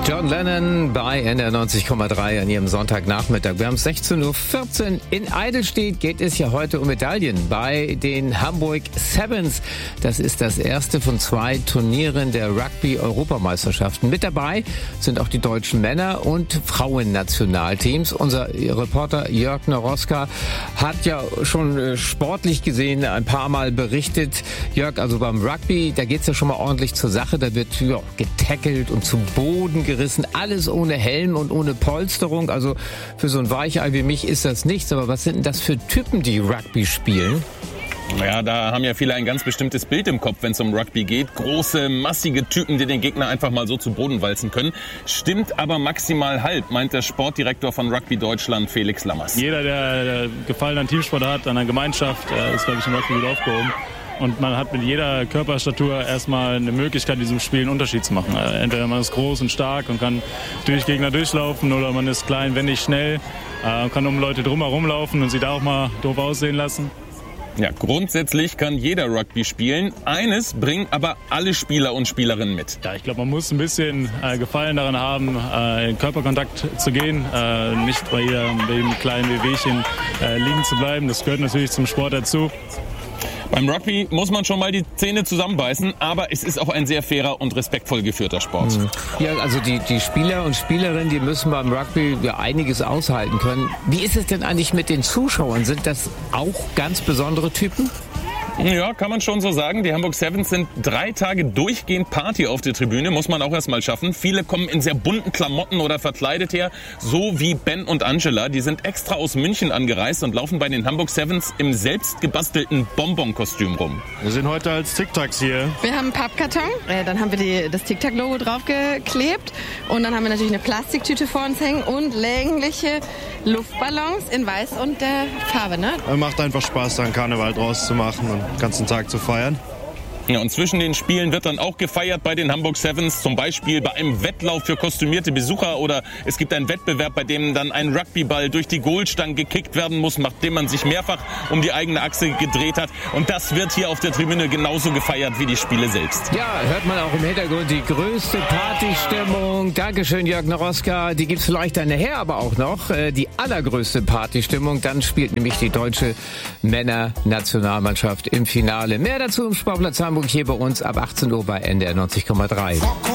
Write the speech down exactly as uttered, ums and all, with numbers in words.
John Lennon bei N R neunzig Komma drei an Ihrem Sonntagnachmittag. Wir haben sechzehn Uhr vierzehn. In Eidelstedt geht es ja heute um Medaillen bei den Hamburg Sevens. Das ist das erste von zwei Turnieren der Rugby-Europameisterschaften. Mit dabei sind auch die deutschen Männer- und Frauennationalteams. Unser Reporter Jörg Noroska hat ja schon sportlich gesehen ein paar Mal berichtet. Jörg, also beim Rugby, da geht's ja schon mal ordentlich zur Sache. Da wird ja, getackelt und zu Boden gerissen. Alles ohne Helm und ohne Polsterung. Also für so ein Weichei wie mich ist das nichts. Aber was sind denn das für Typen, die Rugby spielen? Ja, da haben ja viele ein ganz bestimmtes Bild im Kopf, wenn es um Rugby geht. Große, massige Typen, die den Gegner einfach mal so zu Boden walzen können. Stimmt aber maximal halb, meint der Sportdirektor von Rugby Deutschland, Felix Lammers. Jeder, der, der Gefallen an Teamsport hat, an einer Gemeinschaft, ist, glaube ich, im Rugby gut aufgehoben. Und man hat mit jeder Körperstatur erstmal eine Möglichkeit, in diesem Spiel einen Unterschied zu machen. Entweder man ist groß und stark und kann durch Gegner durchlaufen, oder man ist klein, wendig, schnell, kann um Leute drumherum laufen und sie da auch mal doof aussehen lassen. Ja, grundsätzlich kann jeder Rugby spielen. Eines bringen aber alle Spieler und Spielerinnen mit. Ja, ich glaube, man muss ein bisschen äh, Gefallen daran haben, äh, in Körperkontakt zu gehen, äh, nicht bei jedem, bei jedem kleinen Wehwehchen äh, liegen zu bleiben. Das gehört natürlich zum Sport dazu. Beim Rugby muss man schon mal die Zähne zusammenbeißen, aber es ist auch ein sehr fairer und respektvoll geführter Sport. Ja, also die, die Spieler und Spielerinnen, die müssen beim Rugby ja einiges aushalten können. Wie ist es denn eigentlich mit den Zuschauern? Sind das auch ganz besondere Typen? Ja, kann man schon so sagen. Die Hamburg Sevens sind drei Tage durchgehend Party auf der Tribüne, muss man auch erst mal schaffen. Viele kommen in sehr bunten Klamotten oder verkleidet her, so wie Ben und Angela. Die sind extra aus München angereist und laufen bei den Hamburg Sevens im selbst gebastelten Bonbon-Kostüm rum. Wir sind heute als Tic-Tacs hier. Wir haben einen Pappkarton, äh, dann haben wir die, das Tic-Tac-Logo draufgeklebt und dann haben wir natürlich eine Plastiktüte vor uns hängen und längliche Luftballons in Weiß und der Farbe, ne? Macht einfach Spaß, da einen Karneval draus zu machen und den ganzen Tag zu feiern. Ja, und zwischen den Spielen wird dann auch gefeiert bei den Hamburg Sevens, zum Beispiel bei einem Wettlauf für kostümierte Besucher, oder es gibt einen Wettbewerb, bei dem dann ein Rugbyball durch die Goalstange gekickt werden muss, nachdem man sich mehrfach um die eigene Achse gedreht hat. Und das wird hier auf der Tribüne genauso gefeiert wie die Spiele selbst. Ja, hört man auch im Hintergrund die größte Partystimmung. Dankeschön, Jörg Noroska. Die gibt's vielleicht dann nachher aber auch noch. Die allergrößte Partystimmung. Dann spielt nämlich die deutsche Männernationalmannschaft im Finale. Mehr dazu im Sportplatz Hamburg hier bei uns ab achtzehn Uhr bei N D R neunzig Komma drei.